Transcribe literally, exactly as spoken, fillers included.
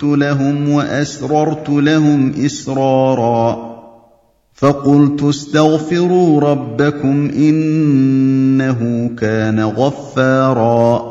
لهم وأسررت لهم إسرارا فقلت استغفروا ربكم إنه كان غفارا